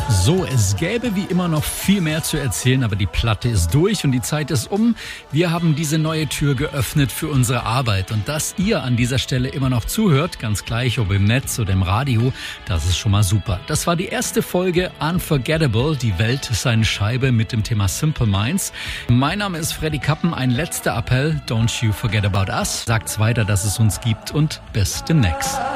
So, es gäbe wie immer noch viel mehr zu erzählen, aber die Platte ist durch und die Zeit ist um. Wir haben diese neue Tür geöffnet für unsere Arbeit und dass ihr an dieser Stelle immer noch zuhört, ganz gleich ob im Netz oder im Radio, das ist schon mal super. Das war die erste Folge Unforgettable, die Welt ist eine Scheibe mit dem Thema Simple Minds. Mein Name ist Freddy Kappen, ein letzter Appell, don't you forget about us. Sagt's weiter, dass es uns gibt und bis demnächst.